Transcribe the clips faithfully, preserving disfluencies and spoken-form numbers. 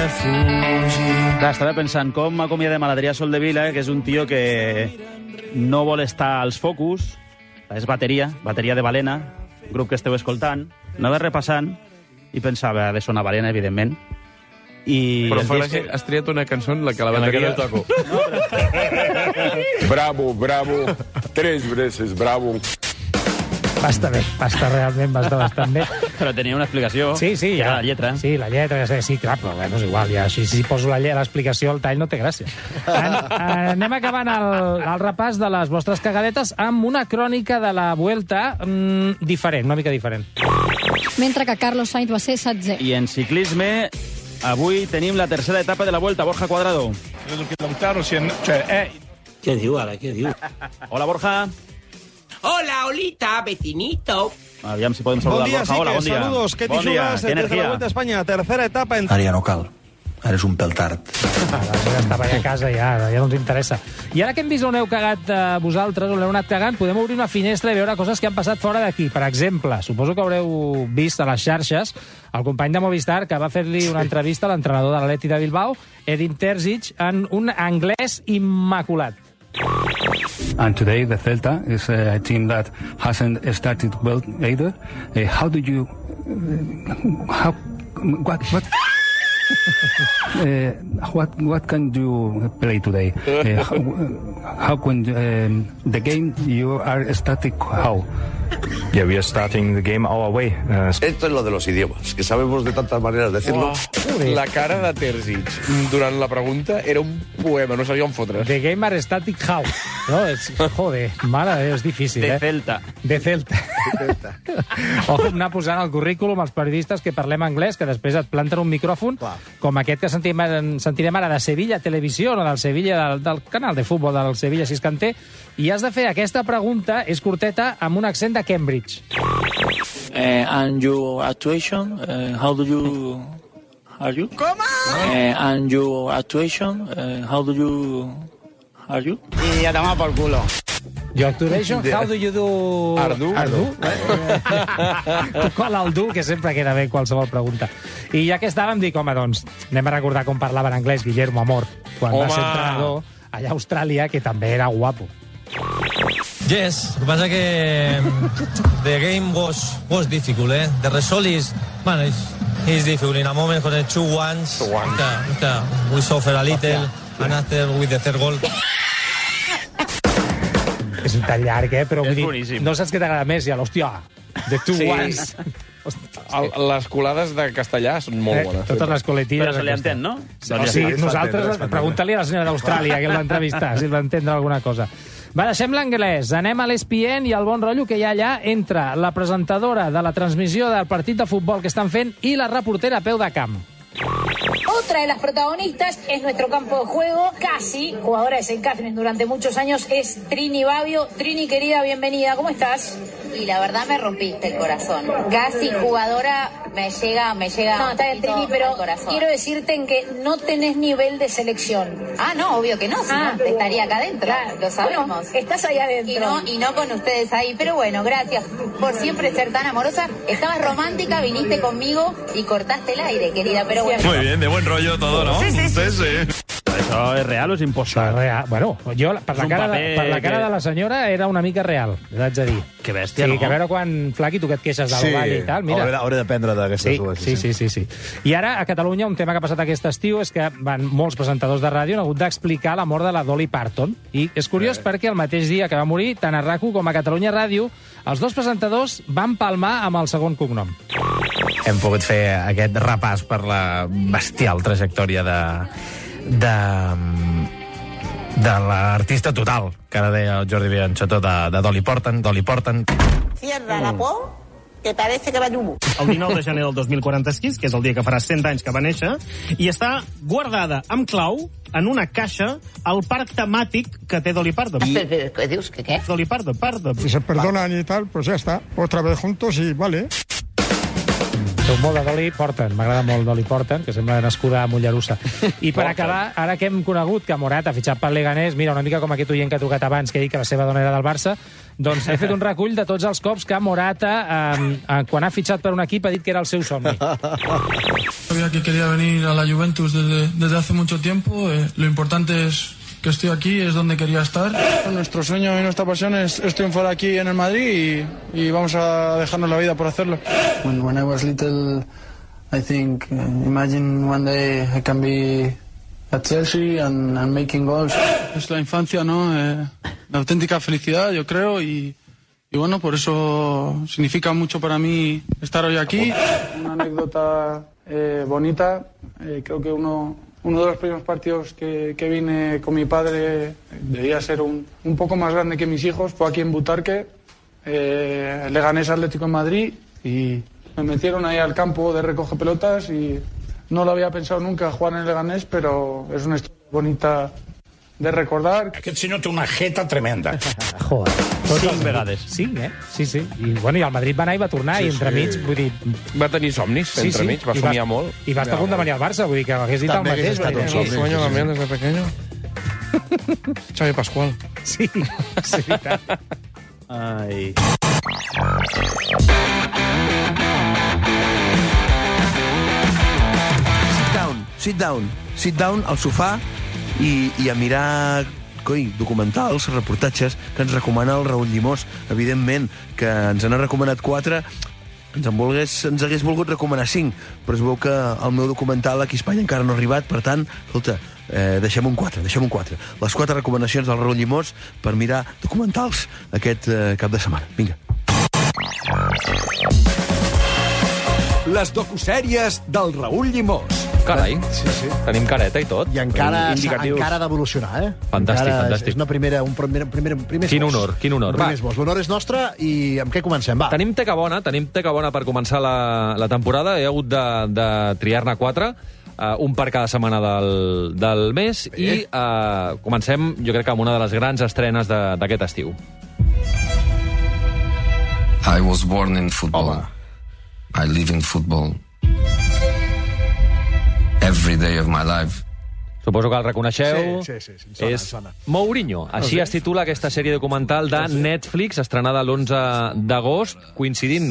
refugi. Clar, estava pensant com acomiadem a l'Adrià Soldevila, que és un tio que no vol estar als focus, és bateria, bateria de Balena, grup que esteu escoltant, anava repassant i pensava, ha de sonar Balena, evidentment. I però fa disc... que has triat una cançó en la que la bateria... No toco. Bravo, bravo. Tres veces bravo. Va estar bé, va estar realment, va estar bastant bé. Però tenia una explicació. Sí, sí, ja. La lletra. Sí, la lletra, ja sé, sí, clar, però bueno, és igual, ja, si, si poso l'explicació al tall no té gràcia. En, anem acabant el, el repàs de les vostres cagadetes amb una crònica de la Vuelta mmm, diferent, una mica diferent. Mentre que Carlos Sainz va ser setzè. I en ciclisme, avui tenim la tercera etapa de la Vuelta. Borja Cuadrado. Què diu, ara? Què diu? Hola, Borja. Hola, Olita, vecinito. Aviam si podem saludar bon dia, Borja. Hola, bon dia. Saludos, ¿qué te bon dia, desde la Vuelta a España? Tercera etapa. En... Ara ja no cal. Ara és un pèl tard. Ah, ja estava allà a casa, ja, ja no ens interessa. I ara que hem vist on heu cagat eh, vosaltres, on heu anat cagant, podem obrir una finestra i veure coses que han passat fora d'aquí. Per exemple, suposo que haureu vist a les xarxes el company de Movistar que va fer-li una entrevista a l'entrenador de l'Atleti de Bilbao, Edin Terzic, en un anglès immaculat. And today the Celta is a team that hasn't started well either. Uh, how do you... Uh, how... What... what? uh, what what can you play today? Uh, how, how can um, the game you are static? How? Yeah, we are starting the game our way. Uh, Esto es lo de los idiomas, que sabemos de tantas maneras decirlo. Oh, la cara de Terzic durant la pregunta era un poema, no sabia on fotre. The game are static how? No, és, joder, mare de Déu, és difícil, de eh? Celta. De Celta. De Celta. Ojo, anar posant al currículum els periodistes que parlem anglès, que després et planten un micròfon, clar, com aquest que sentirem, sentirem ara de Sevilla Televisió, o del Sevilla, del, del canal de futbol del Sevilla Siscanter, i has de fer aquesta pregunta, és curteta, amb un accent de Cambridge. Uh, and your actuation, uh, how do you... Are you? ¿Cómo? Uh, and your actuation, uh, how do you... Are you? Y a tomar por culo. Your actuation, how do you do... Ardu. Ardu? Tu cola el du, que sempre queda bé qualsevol pregunta. I ja que estàvem, dic, home, doncs, anem a recordar com parlava en anglès Guillermo Amor, quan home. va ser entrenador allà a Austràlia, que també era guapo. Yes, lo que pasa que the game was was difficult, eh? The result is, man, it's, it's difficult. In a moment for the two ones, two ones. Okay, okay. We suffer a little, and after with the third goal. És un tall llarg, eh? Però és vull dir, boníssim. no saps què t'agrada més, ja, l'hòstia, the two Sí. ones. El, les colades de castellà són molt Eh, bones. totes les coletilles. Però se li entén, no? Sí, o sigui, nosaltres, pregunta-li a la senyora d'Austràlia, que el va entrevistar, si el va entendre alguna cosa. Va, deixem l'anglès, anem a l'E S P N i al bon rotllo que hi ha allà entre la presentadora de la transmissió del partit de futbol que estan fent i la reportera a peu de camp. Otra de las protagonistas es nuestro campo de juego, casi, jugadora de Saint Catherine durante muchos años, es Trini Babbio. Trini, querida, bienvenida, ¿cómo estás? Y la verdad me rompiste el corazón. Casi jugadora me llega, me llega No, está bien, Trini, pero quiero decirte en que no tenés nivel de selección. Ah, no, obvio que no, si Ah, no estaría acá adentro, claro. lo sabemos. Bueno, estás ahí adentro. Y no, y no con ustedes ahí, pero bueno, gracias por siempre ser tan amorosa. Estabas romántica, viniste conmigo y cortaste el aire, querida, pero bueno. Muy bien, de buen rollo todo, ¿no? Sí, sí, sí. sí, sí. Això és real o és impostat? Real. Bueno, jo, per la, cara de, per la cara que... de la senyora, era una mica real, t'haig de dir. Que bèstia, sí, no? que a veure quan, Flaqui, tu que et queixes de l'Oval i tal, mira. Hauré, hauré d'aprendre d'aquestes sí, dues. Sí, sí, sí, sí. I ara, a Catalunya, un tema que ha passat aquest estiu és que van molts presentadors de ràdio han hagut d'explicar la mort de la Dolly Parton. I és curiós eh. perquè el mateix dia que va morir, tant a RAC1 com a Catalunya Ràdio, els dos presentadors van palmar amb el segon cognom. Hem pogut fer aquest repàs per la bestial trajectòria de... de de l'artista total, que ara deia el Jordi Bianchotó, de, de Dolly Parton, Dolly Parton. Cierra la por, que parece que va llum. El dinou de gener del dos mil quaranta-sis, que és el dia que farà cent anys que va néixer, i està guardada amb clau en una caixa al parc temàtic que té Dolly Parton. ¿Qué dius? ¿Qué qué? Dolly Parton, Parton. Si se perdonan y tal, pues ya está. Otra vez juntos y vale. Sou molt de Dolly Parton, m'agrada molt Dolly Parton, que sembla nascuda a Mollerussa. I per acabar, ara que hem conegut que Morata ha fitxat pel Leganés, mira, una mica com aquest oient que ha trucat abans, que ha dit que la seva dona era del Barça, doncs he fet un recull de tots els cops que Morata, eh, quan ha fitxat per un equip, ha dit que era el seu somni. Sabía que quería venir a la Juventus desde, desde hace mucho tiempo. Eh, lo importante es que estoy aquí, es donde quería estar. Nuestro sueño y nuestra pasión es, es triunfar aquí en el Madrid y, y vamos a dejarnos la vida por hacerlo. When, when I was little, I think, uh, imagine one day I can be at Chelsea and, and making goals. Es la infancia, ¿no? Eh, la auténtica felicidad, yo creo, y, y bueno, por eso significa mucho para mí estar hoy aquí. Una anécdota eh, bonita, eh, creo que uno... Uno de los primeros partidos que, que vine con mi padre, debía ser un, un poco más grande que mis hijos, fue aquí en Butarque, eh, Leganés Atlético en Madrid, y me metieron ahí al campo de recoge pelotas y no lo había pensado nunca jugar en el Leganés, pero es una historia bonita de recordar. Aquest senyor té una jeta tremenda. Joder. Cinc vegades. Cinc, eh? Sí, sí. I, bueno, i el Madrid va anar i va tornar, sí, i entremig, vull dir... Va tenir somnis, sí, entremig, sí. va somiar molt. I va estar a punt de venir al Barça, vull dir que hagués dit el mateix. També hagués estat un somni. Sueño también desde pequeño. Xavi Pascual. Sí, sí, veritat. Ai... Sit down, sit down, sit down al sofà i, i a mirar... coi, documentals, reportatges que ens recomana el Raül Llimós. Evidentment, que ens n'ha recomanat quatre, ens en volgués, ens hagués volgut recomanar cinc, però es veu que el meu documental aquí a Espanya encara no ha arribat, per tant, escolta, eh, deixem un quatre, deixem un quatre. Les quatre recomanacions del Raül Llimós per mirar documentals aquest eh, cap de setmana. Vinga. Les docusèries del Raül Llimós. Carai, sí, sí. Tenim careta i tot. I encara, encara ha d'evolucionar, eh? Fantàstic, encara fantàstic. És una primera, un primer, primer, primer Quin honor, quin honor. Va. L'honor és nostre i amb què comencem? Va. Tenim teca bona, tenim teca bona per començar la, la temporada. He hagut de, de triar-ne quatre, uh, un per cada setmana del, del mes, Bé. i uh, comencem, jo crec que amb una de les grans estrenes d'aquest estiu. I was born in football. Home. I live in football. Every day of my life. Suposo que el reconeixeu. Sí, sí, sí, sona, és sona. Mourinho. Així es titula aquesta sèrie documental de Netflix, estrenada l'onze d'agost, coincidint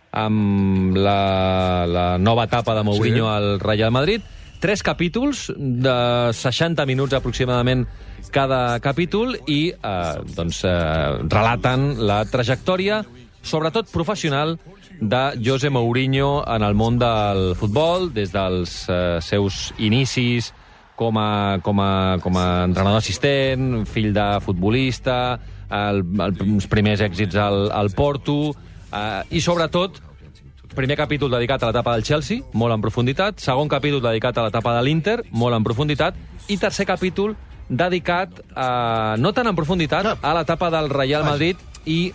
amb la, la nova etapa de Mourinho sí. al Real Madrid. Tres capítols de seixanta minuts aproximadament cada capítol i eh, doncs, eh, relaten la trajectòria, sobretot professional, de José Mourinho en el món del futbol, des dels eh, seus inicis com a, com, a, com a entrenador assistent, fill de futbolista, el, el, els primers èxits al, al Porto, eh, i sobretot, primer capítol dedicat a l'etapa del Chelsea, molt en profunditat, segon capítol dedicat a l'etapa de l'Inter, molt en profunditat, i tercer capítol dedicat, eh, no tan en profunditat, a l'etapa del Real Madrid i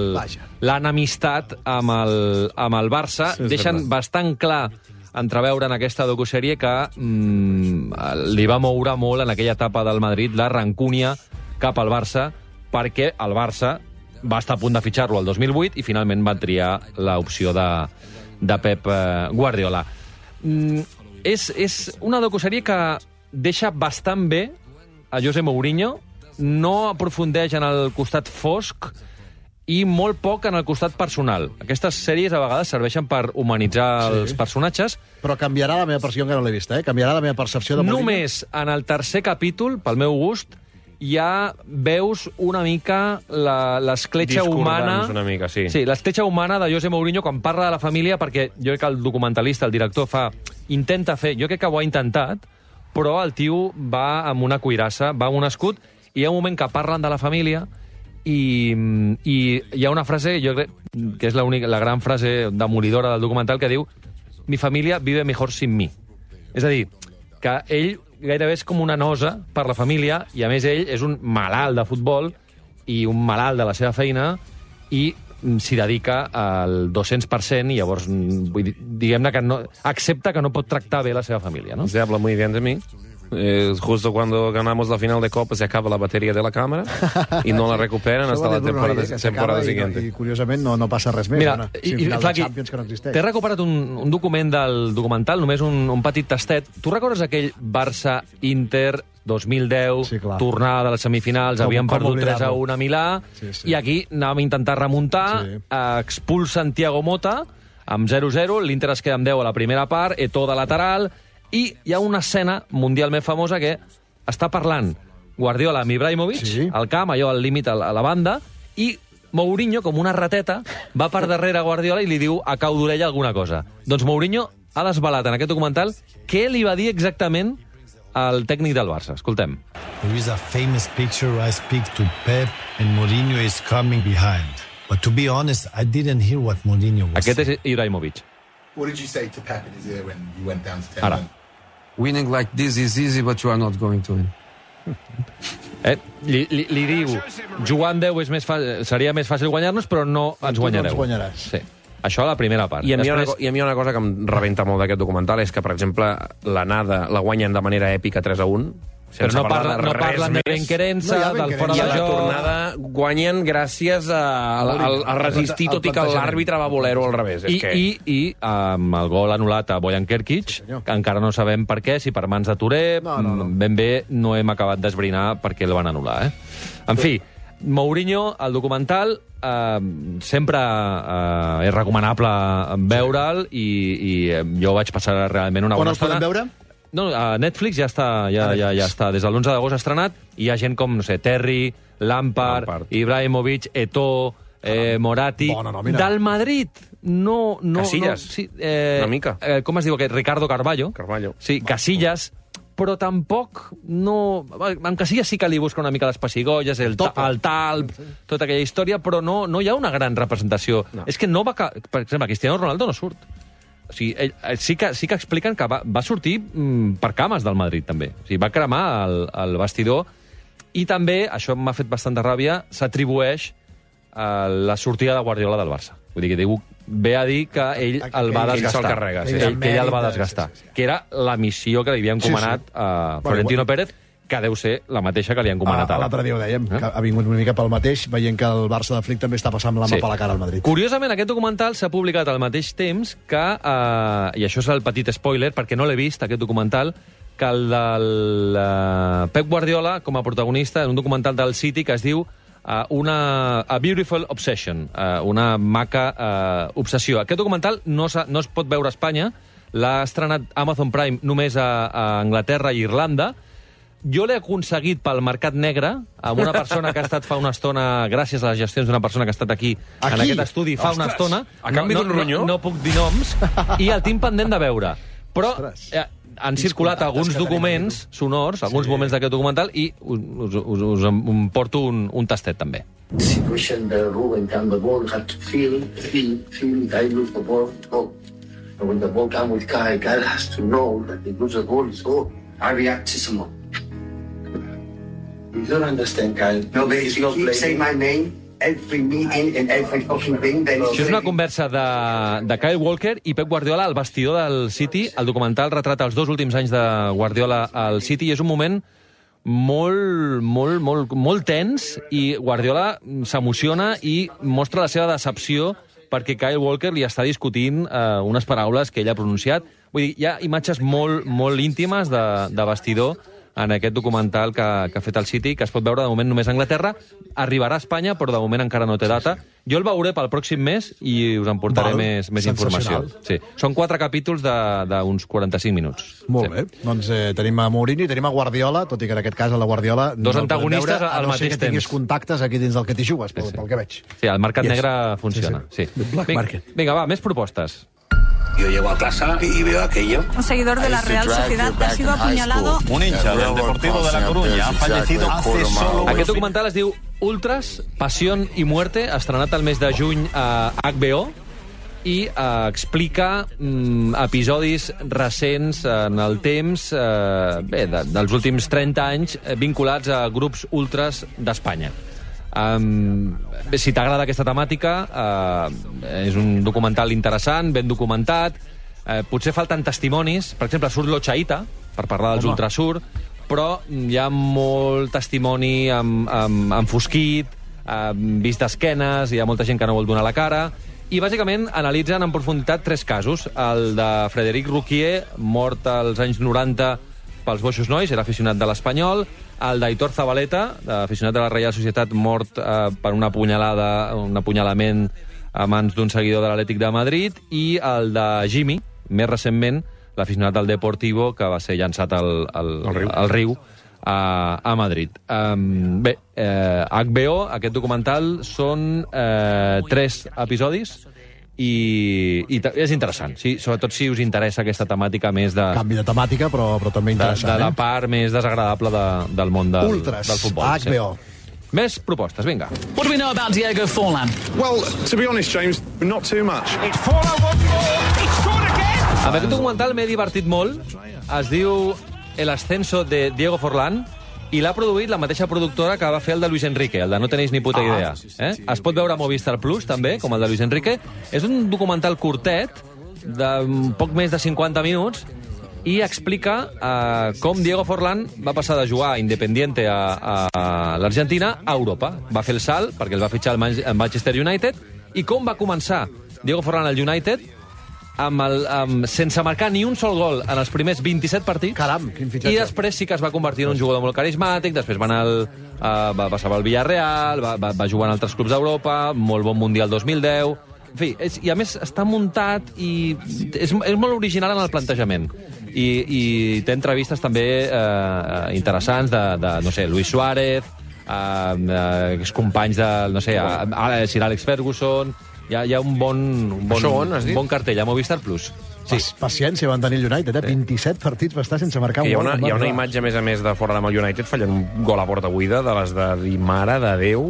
l'enemistat amb, el, amb el Barça. Sí, deixen verdad. bastant clar entreveure en aquesta docusèrie que mm, li va moure molt en aquella etapa del Madrid la rancúnia cap al Barça, perquè el Barça va estar a punt de fitxar-lo el dos mil vuit i finalment va triar l'opció de, de Pep Guardiola. Mm, és, és una docusèrie que deixa bastant bé a José Mourinho, no aprofundeix en el costat fosc i molt poc en el costat personal. Aquestes sèries a vegades serveixen per humanitzar sí. els personatges. Però canviarà la meva percepció, que no l'he vista, eh? Canviarà la meva percepció de Mourinho. Només en el tercer capítol, pel meu gust, ja veus una mica l'escletxa humana... una mica, sí. Sí, l'escletxa humana de José Mourinho quan parla de la família, perquè jo crec que el documentalista, el director, fa intenta fer... Jo crec que ho ha intentat, però el tio va amb una cuirassa, va amb un escut, i hi ha un moment que parlen de la família i, i hi ha una frase, jo crec que és la, única, la gran frase demolidora del documental, que diu «Mi família vive mejor sin mi». És a dir, que ell gairebé és com una nosa per la família i, a més, ell és un malalt de futbol i un malalt de la seva feina i s'hi dedica al dos-cents per cent i llavors, vull dir, diguem-ne que no, accepta que no pot tractar bé la seva família, no? Se habla muy bien de mi. Eh, justo cuando ganamos la final de Copa se acaba la batería de la cámara y no la recuperan hasta la temporada, temporada siguiente. I, i curiosament no, no passa res més. Mira, una i, i, semifinal clar, de Champions que no existeix. t'he recuperat un, un document del documental, només un, un petit tastet. Tu recordes aquell Barça-Inter dos mil deu, sí, tornada de les semifinals, Com- havien com perdut tres a oblidar-lo? un a Milà, Sí, sí. i aquí anàvem a intentar remuntar, Sí. eh, expulsen Thiago Motta, amb zero zero, l'Inter es queda amb deu a la primera part, Eto'o de lateral, i hi ha una escena mundialment famosa que està parlant Guardiola amb Ibrahimovic, sí. al camp, allò al límit a la, a la banda, i Mourinho, com una rateta, va per darrere Guardiola i li diu a cau d'orella alguna cosa. Doncs Mourinho ha desvelat en aquest documental què li va dir exactament al tècnic del Barça. Escoltem. There is a famous picture where I speak to Pep and Mourinho is coming behind. But to be honest, I didn't hear what Mourinho was Aquest és Ibrahimovic. What did you say to Pep in his ear when you went down to ten Ara. men? Winning like this is easy, but you are not going to win. Eh? Li, li, li diu, jugant deu és més fàcil, seria més fàcil guanyar-nos, però no ens guanyareu. No ens guanyaràs. Sí. Això a la primera part. I a, mi Després... una, I a mi una cosa que em rebenta molt d'aquest documental és que, per exemple, l'anada la guanyen de manera èpica tres a un, Però no parlen, no parlen de benquerença, no del fora I de a la joc... tornada guanyen gràcies a, a, a, a resistir, tot i que l'àrbitre va voler-ho al revés. I, és que... i, i amb el gol anul·lat a Bojan Kerkic, que encara no sabem per què, si per mans de Touré, no, no, no. ben bé no hem acabat d'esbrinar per què el van anul·lar. Eh? En fi, Mourinho, el documental, eh, sempre eh, és recomanable veure'l i, i jo vaig passar realment una On bona els podem estona. veure? No, a Netflix ja està, ja, ja, ja està. Des de l'onze d'agost estrenat. Hi ha gent com, no sé, Terry, Lampard, Lampard. Ibrahimovic, Eto'o, eh, Moratti... Bona nòmina. Del Madrid, no... no Casillas. No, sí, eh, Una mica. Eh, com es diu aquest? Ricardo Carballo. Carballo. Sí, Casillas, però tampoc no... Amb Casillas sí que li busca una mica les pessigolles, el, ta, el talp, tota aquella història, però no, no hi ha una gran representació. No. És que no va... ca- Per exemple, Cristiano Ronaldo no surt. O sigui, ell, sí, que, sí que expliquen que va, va sortir mm, per cames del Madrid, també. O sigui, va cremar el, el vestidor i també, això m'ha fet bastanta ràbia, s'atribueix a la sortida de Guardiola del Barça. Vull dir que diu, ve a dir que ell el va Ell se'l desgastar. carrega, sí. Ell, que ell el va desgastar. Que era la missió que li havia encomanat Sí, sí. a Bueno, Florentino igual- Pérez, que deu ser la mateixa que li ha encomanat Ah, ara. L'altre dia ho dèiem, que ha vingut una mica pel mateix, veient que el Barça de Flick també està passant la mà Sí. per la cara al Madrid. Curiosament, aquest documental s'ha publicat al mateix temps que, eh, i això és el petit spoiler, perquè no l'he vist, aquest documental, que el del eh, Pep Guardiola, com a protagonista, en un documental del City que es diu eh, una, A Beautiful Obsession, eh, una maca eh, obsessió. Aquest documental no, s'ha- no es pot veure a Espanya, l'ha estrenat Amazon Prime només a, a Anglaterra i Irlanda. Jo l'he aconseguit pel mercat negre amb una persona que ha estat fa una estona, gràcies a les gestions d'una persona que ha estat aquí, aquí? en aquest estudi fa Ostres, una estona. a canvi no, d'un no, ronyó? No, no puc dir noms. I el tinc pendent de veure. Però eh, han circulat alguns documents sonors, alguns Sí. moments d'aquest documental, i us, us, us, us en porto un, un tastet, també. Situation the Ruben can the ball had to feel, feel, feel, I lose the ball, go. And when the ball comes with Kyle, Kyle has to know that he loses the ball, so I react to someone. You don't understand, Kyle. No, but if you keep saying my name, every meeting and every fucking thing, then... Això és una conversa de, de Kyle Walker i Pep Guardiola al vestidor del City. El documental retrata els dos últims anys de Guardiola al City i és un moment molt, molt, molt, molt tens i Guardiola s'emociona i mostra la seva decepció perquè Kyle Walker li està discutint eh, unes paraules que ell ha pronunciat. Vull dir, hi ha imatges molt, molt íntimes de, de vestidor en aquest documental que, que ha fet el City, que es pot veure de moment només a Anglaterra. Arribarà a Espanya, però de moment encara no té data. Jo el veuré pel pròxim mes i us en portaré Val. més, més informació. Sensacional. Sí. Són quatre capítols d'uns quaranta-cinc minuts. Molt bé. Doncs eh, tenim a Mourinho i tenim a Guardiola, tot i que en aquest cas a la Guardiola... Dos no el podem antagonistes veure, al a no mateix ser que tinguis temps. contactes aquí dins del que t'hi jugues, pel, pel que veig. Sí, el mercat Yes. negre funciona. Sí, sí. Black Vinga, market. vinga, va, més propostes. Yo llego a casa y veo aquello. Un seguidor de la Real Sociedad ha sido apuñalado. Un hincha del Deportivo de La Coruña ha fallecido hace solo... Aquest documental es diu Ultras, Pasión y Muerte, estrenat el mes de juny a H B O i eh, explica mm, episodis recents en el temps, eh, bé, de, dels últims trenta anys, eh, vinculats a grups ultras d'Espanya. Um, bé, si t'agrada aquesta temàtica, uh, és un documental interessant, ben documentat, uh, potser falten testimonis, per exemple, surt l'Ochaita, per parlar dels Ultrasur, però hi ha molt testimoni amb, amb, enfosquit, amb vist d'esquenes, hi ha molta gent que no vol donar la cara, i bàsicament analitzen en profunditat tres casos. El de Frederic Rouquier, mort als anys noranta pels Boixos Nois, era aficionat de l'Espanyol, el d'Aitor Zabaleta, aficionat de la Reial Societat, mort eh, per una punyalada, un apunyalament a mans d'un seguidor de l'Atlètic de Madrid, i el de Jimmy, més recentment, l'aficionat del Deportivo, que va ser llançat al, al, al riu, al riu a, a Madrid. Um, bé, eh, H B O, aquest documental, són eh, tres episodis, i, i és interessant, sí, sobretot si us interessa aquesta temàtica més de... Canvi de temàtica, però, però també interessant. De, de la eh? part més desagradable de, del món del, Ultras, del futbol. H B O. Sí. Més propostes, vinga. What do we know about Diego Forlan? Well, to be honest, James, not too much. It's Forlan once more. It's scored again. Amb aquest documental m'he divertit molt. Es diu El ascenso de Diego Forlán, i l'ha produït la mateixa productora que va fer el de Luis Enrique, el de No tenéis ni puta idea. Eh? Es pot veure a Movistar Plus, també, com el de Luis Enrique. És un documental curtet, de poc més de cinquanta minuts, i explica eh, com Diego Forlán va passar de jugar a Independiente a, a, a l'Argentina a Europa. Va fer el salt, perquè el va fitxar el Manchester United, i com va començar Diego Forlán al United, amb el, amb, sense marcar ni un sol gol en els primers vint-i-set partits. Caram, quin fitxatge. I després sí que es va convertir en un jugador molt carismàtic, després va, anar al, uh, va passar al Villarreal, va, va, va jugar en altres clubs d'Europa, molt bon Mundial dos mil deu... En fi, és, i a més està muntat i és, és molt original en el plantejament. I, i té entrevistes també eh, interessants de, de, no sé, Luis Suárez, eh, eh, companys de, no sé, a, a, Sir Alex Ferguson... Hi ha, hi ha un bon, un bon, on, un bon cartell a Movistar Plus. Sí. Paciència van tenir el United, eh? vint-i-set partits va estar sense marcar un hi ha gol. una, hi ha una imatge, a més a més, de fora amb el United fallant un gol a porta buida, de les de dir, mare de Déu,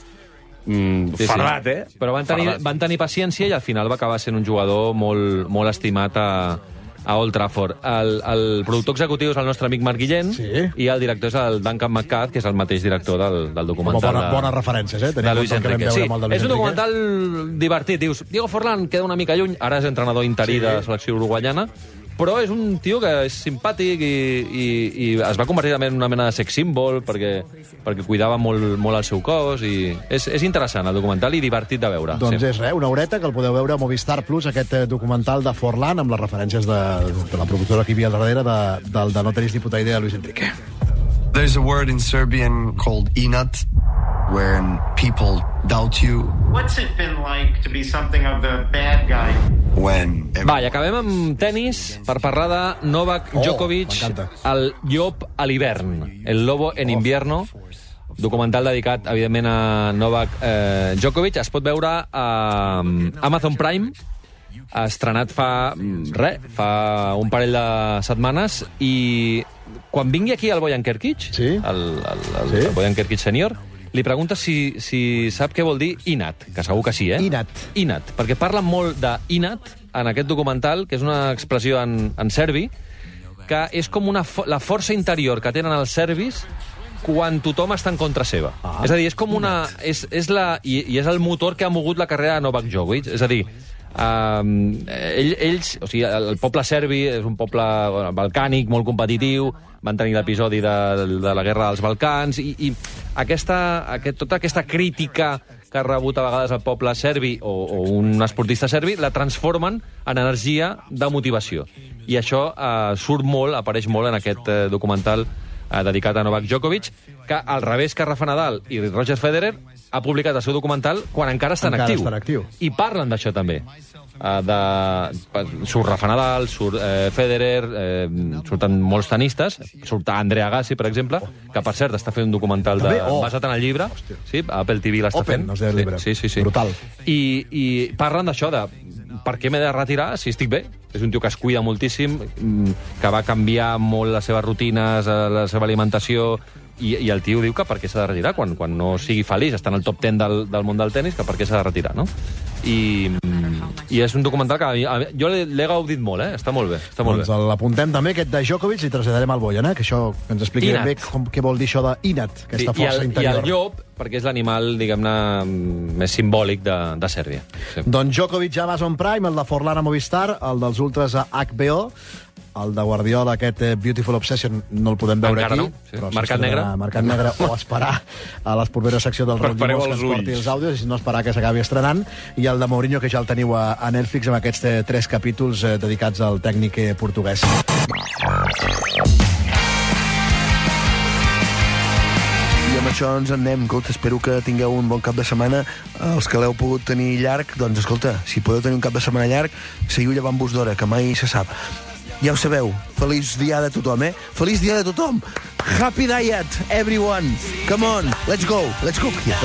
mm, sí, fardat, sí. eh? Però van tenir, fardat. van tenir paciència i al final va acabar sent un jugador molt, molt estimat a, a Old Trafford. El, el productor executiu és el nostre amic Marc Guillén, sí. I el director és el Duncan McCath, que és el mateix director del, del documental. Bona, de, bones referències, eh? Tenim de Luis Enrique. Sí, de Luis és un Enrique. documental divertit. Dius, Diego Forlán queda una mica lluny, ara és entrenador interí sí. de la selecció uruguaiana, però és un tio que és simpàtic i, i, i es va convertir també en una mena de sex symbol perquè, perquè cuidava molt, molt el seu cos i és, és interessant el documental i divertit de veure. Doncs sí. és res, una horeta que el podeu veure a Movistar Plus, aquest documental de Forlán amb les referències de, de la productora que hi havia al darrere de, del de No tenéis ni puta idea, Luis Enrique. There's a word in Serbian called inat, when people doubt you. What's it been like to be something of the bad guy? When Va, i acabem amb tennis per parlar de Novak Oh, Djokovic, m'encanta. el llop a l'hivern, el lobo en invierno, documental dedicat, evidentment, a Novak eh, Djokovic. Es pot veure a Amazon Prime, estrenat fa, re, fa un parell de setmanes, i quan vingui aquí el Bojan Kerkic, sí? el, el, el, sí? el Bojan Kerkic sènior, li pregunta si, si sap què vol dir inat, que segur que sí, eh? Inat. Inat, perquè parlen molt d'inat en aquest documental, que és una expressió en, en serbi, que és com una, la força interior que tenen els serbis quan tothom està en contra seva. Ah, és a dir, és com una... És, és la, i, I és el motor que ha mogut la carrera de Novak Djokovic. És a dir, um, ell, ells... O sigui, el, el poble serbi és un poble bueno, balcànic, molt competitiu, van tenir l'episodi de, de la guerra dels Balcans, i, i aquesta, aquest, tota aquesta crítica que ha rebut a vegades el poble serbi o, o un esportista serbi, la transformen en energia de motivació. I això eh, surt molt, apareix molt en aquest eh, documental eh, dedicat a Novak Djokovic, que al revés que Rafa Nadal i Roger Federer ha publicat el seu documental quan encara està en actiu. Està actiu. I parlen d'això també. Uh, de... Surt Rafa Nadal, surt eh, Federer, eh, surten molts tenistes, surt Andrea Agassi, per exemple, que per cert està fent un documental de... oh. basat en el llibre. Hòstia. Sí, Apple T V l'està fent. Open, no sé el llibre. Sí, sí, sí. Brutal. I, i parlen d'això, de per què m'he de retirar si estic bé? És un tio que es cuida moltíssim, que va canviar molt les seves rutines, la seva alimentació, i, i el tio diu que per què s'ha de retirar quan, quan no sigui feliç, està en el top deu del, del món del tennis, que per què s'ha de retirar, no? I, i és un documental que a mi, a mi, jo l'he gaudit molt, eh? Està molt bé. Està molt doncs bé. l'apuntem també, aquest de Djokovic, i traslladarem al Bojan, eh? Que això que ens expliqui ben bé com, què vol dir això d'inat, aquesta sí, força i el, interior. I el llop, perquè és l'animal, diguem-ne, més simbòlic de, de Sèrbia. Sí. Doncs Djokovic a Amazon Prime, el de Forlán a Movistar, el dels ultras a H B O. el de Guardiola, aquest eh, Beautiful Obsession, no el podem veure Encara aquí. no, sí. Però Mercat negre. Mercat negre o esperar a les properes secció del Raúl Prepareu Llimós que ens els porti ulls. els àudios, i si no esperar que s'acabi estrenant. I el de Mourinho, que ja el teniu a, a Netflix, amb aquests eh, tres capítols eh, dedicats al tècnic eh, portuguès. I amb això ens en anem. Escolta, espero que tingueu un bon cap de setmana. Els que l'heu pogut tenir llarg, doncs escolta, si podeu tenir un cap de setmana llarg, seguiu llevant-vos d'hora, que mai se sap. Ja ho sabeu, feliç dia de tothom, eh? Feliç dia de tothom! Happy diet, everyone! Come on, let's go, let's go!